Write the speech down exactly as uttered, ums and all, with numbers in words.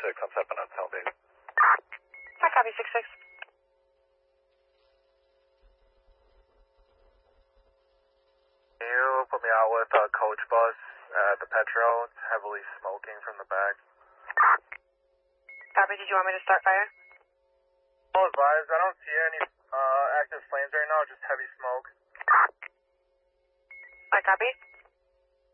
six, I'm stepping on Tel Aviv. I copy six six. Can you put me out with a coach bus at the Petro? It's heavily smoking from the back. Copy, did you want me to start fire? Well advised, I don't see any uh, active flames right now, just heavy smoke. I copy.